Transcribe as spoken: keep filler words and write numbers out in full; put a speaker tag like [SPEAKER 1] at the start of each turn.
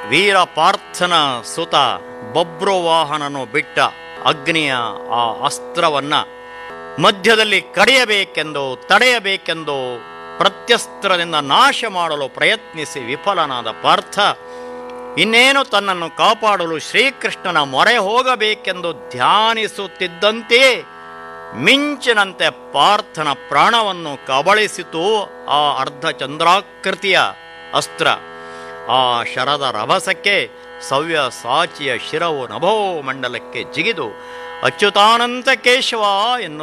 [SPEAKER 1] ವೀರ ಪಾರ್ಥನ ಸುತ ಬಬ್ರುವಾಹನನು ಬಿಟ್ಟ ಅಗ್ನಿಯ ಆ ಅಸ್ತ್ರವನ್ನ ಮಧ್ಯದಲ್ಲಿ ಕಡಿಯಬೇಕೆಂದು ತಡೆಯಬೇಕೆಂದು ಪ್ರತ್ಯಸ್ತ್ರದಿಂದ ನಾಶ ಮಾಡಲು ಪ್ರಯತ್ನಿಸಿ ವಿಫಲನಾದ ಪಾರ್ಥ ಇನ್ನೇನು ತನ್ನನ್ನು ಕಾಪಾಡಲು ಶ್ರೀಕೃಷ್ಣನ ಮೊರೆ ಹೋಗಬೇಕೆಂದು ಧ್ಯಾನಿಸುತ್ತಿದ್ದಂತೆಯೇ ಮಿಂಚಿನಂತೆ ಪಾರ್ಥನ ಪ್ರಾಣವನ್ನು ಕಬಳಿಸಿತು ಆ ಅರ್ಧಚಂದ್ರಾಕೃತಿಯ ಅಸ್ತ್ರ. ಆ ಶರದ ರಭಸಕ್ಕೆ ಸವ್ಯ ಸಾಚಿಯ ಶಿರವು ನಭೋಮಂಡಲಕ್ಕೆ ಜಿಗಿದು ಅಚ್ಯುತಾನಂತ ಕೇಶವ ಎನ್ನು